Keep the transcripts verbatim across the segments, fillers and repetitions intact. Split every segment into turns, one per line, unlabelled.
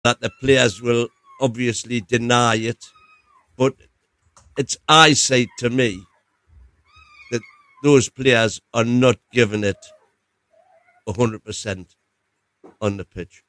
that the players will obviously deny it, but it's eyesight to me that those players are not giving it one hundred percent on the pitch.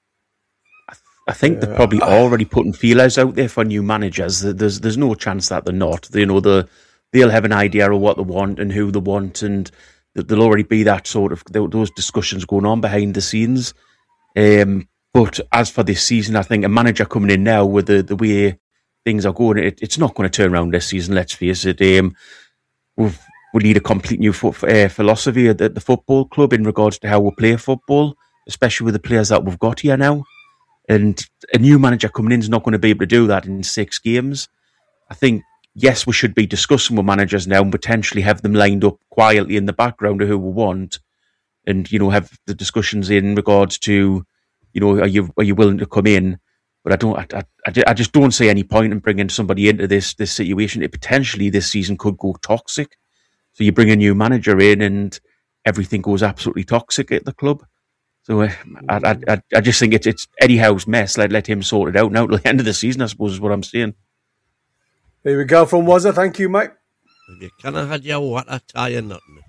I think they're probably already putting feelers out there for new managers. There's there's no chance that they're not. You know, the they'll have an idea of what they want and who they want, and there'll already be that sort of those discussions going on behind the scenes. Um, but as for this season, I think a manager coming in now with the, the way things are going, it, it's not going to turn around this season. Let's face it. Um, we've, we need a complete new fo- uh, philosophy at the, the football club in regards to how we play football, especially with the players that we've got here now. And a new manager coming in is not going to be able to do that in six games. I think, yes, we should be discussing with managers now and potentially have them lined up quietly in the background of who we want, and, you know, have the discussions in regards to, you know, are you are you willing to come in? But I don't, I, I, I just don't see any point in bringing somebody into this this situation. It potentially this season could go toxic. So you bring a new manager in and everything goes absolutely toxic at the club. So uh, I, I, I just think it's it's Eddie Howe's mess. Let let him sort it out now till the end of the season, I suppose, is what I'm saying.
There we go from Wazza. Thank you, mate.
If you can't have your water, tie or nothing.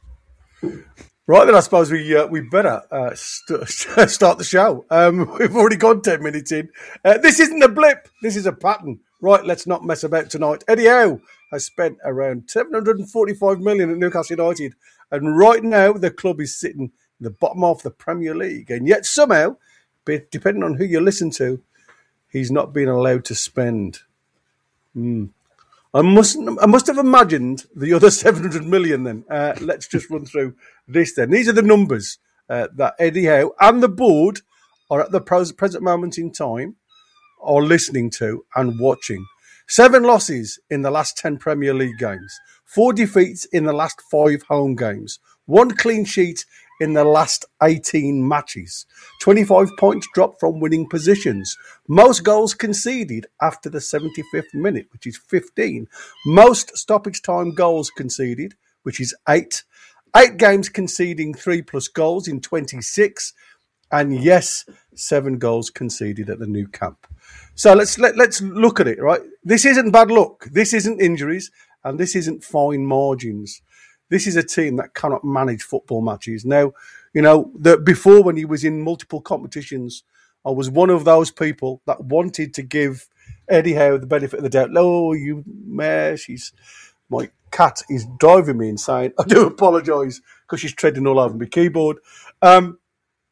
Right then, I suppose we uh, we better uh, st- start the show. Um, we've already gone ten minutes in. Uh, this isn't a blip. This is a pattern. Right, let's not mess about tonight. Eddie Howe has spent around seven hundred forty-five million at Newcastle United, and right now the club is sitting in the bottom half of the Premier League, and yet somehow, depending on who you listen to, he's not being allowed to spend. Hmm. I must I must have imagined the other seven hundred million then. Uh, let's just run through this then. These are the numbers uh, that Eddie Howe and the board are at the present moment in time are listening to and watching. Seven losses in the last ten Premier League games. Four defeats in the last five home games. One clean sheet in the last eighteen matches. twenty-five points dropped from winning positions. Most goals conceded after the seventy-fifth minute, which is fifteen. Most stoppage time goals conceded, which is eight. Eight games conceding three plus goals in twenty-six. And yes, seven goals conceded at the new camp. So let's let, let's look at it, right? This isn't bad luck. This isn't injuries. And this isn't fine margins. This is a team that cannot manage football matches. Now, you know, the, before when he was in multiple competitions, I was one of those people that wanted to give Eddie Howe the benefit of the doubt. Oh, you mare, she's, my cat is driving me insane. I do apologise because she's treading all over my keyboard. Um,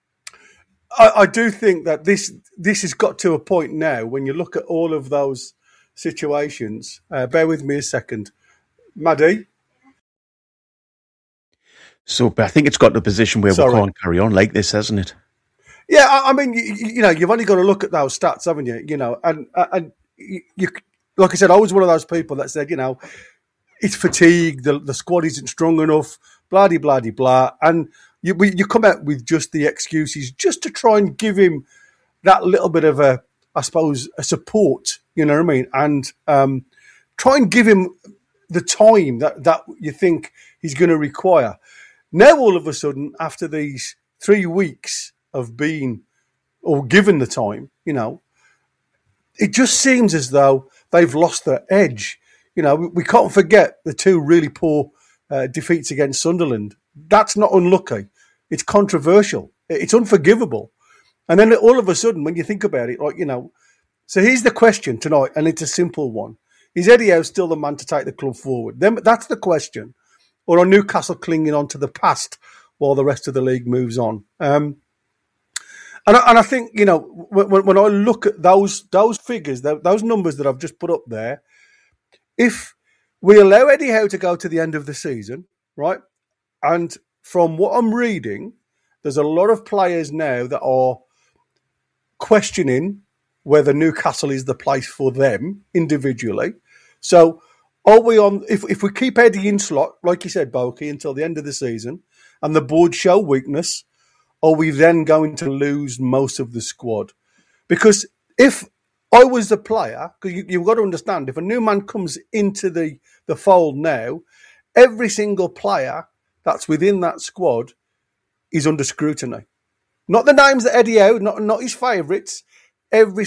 I, I do think that this this has got to a point now when you look at all of those situations. Uh, bear with me a second. Maddie?
So, but I think it's got to a position where
Sorry.
we can't carry on like this, hasn't it?
Yeah, I, I mean, you, you know, you've only got to look at those stats, haven't you? You know, and and you, you, like I said, I was one of those people that said, you know, it's fatigue, the the squad isn't strong enough, blah de blah de blah, and you you come out with just the excuses just to try and give him that little bit of a, I suppose, a support. You know what I mean? And um, try and give him the time that that you think he's going to require. Now, all of a sudden, after these three weeks of being or given the time, you know, it just seems as though they've lost their edge. You know, we, we can't forget the two really poor uh, defeats against Sunderland. That's not unlucky. It's controversial. It's unforgivable. And then all of a sudden, when you think about it, like, you know, so here's the question tonight, and it's a simple one. Is Eddie Howe still the man to take the club forward? Then that's the question. Or are Newcastle clinging on to the past while the rest of the league moves on? Um, and, I, and I think, you know, when, when I look at those those figures, those numbers that I've just put up there, if we allow Eddie Howe to go to the end of the season, right, and from what I'm reading, there's a lot of players now that are questioning whether Newcastle is the place for them individually. So, are we on, if, if we keep Eddie in slot, like you said, Boki, until the end of the season, and the board show weakness, are we then going to lose most of the squad? Because if I was the player, because you, you've got to understand, if a new man comes into the, the fold now, every single player that's within that squad is under scrutiny. Not the names that Eddie Howe, not, not his favourites, every